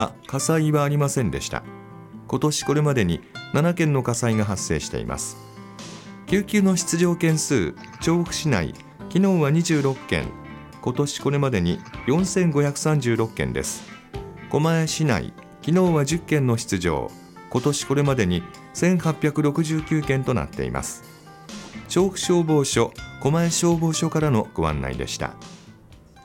火災はありませんでした。今年これまでに7件の火災が発生しています。救急の出動件数、調布市内、昨日は26件、今年これまでに4536件です。狛江市内、昨日は10件の出動、今年これまでに1869件となっています。調布消防署、狛江消防署からのご案内でした。